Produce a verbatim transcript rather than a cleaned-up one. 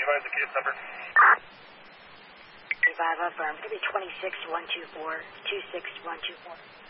advise the case number? Revive affirm. It's going to be two six one two four. two six one two four.